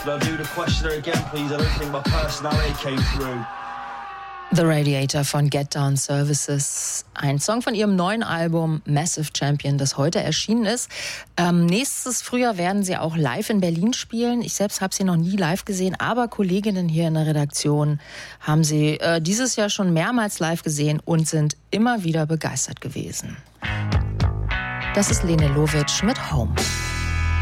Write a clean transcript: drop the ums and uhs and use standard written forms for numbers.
Could I do the questioner again, please? I don't think my personality came through. The Radiator von Get Down Services, ein Song von ihrem neuen Album Massive Champion, das heute erschienen ist. Nächstes Frühjahr werden sie auch live in Berlin spielen. Ich selbst habe sie noch nie live gesehen, aber Kolleginnen hier in der Redaktion haben sie dieses Jahr schon mehrmals live gesehen und sind immer wieder begeistert gewesen. Das ist Lene Lovitsch mit Home.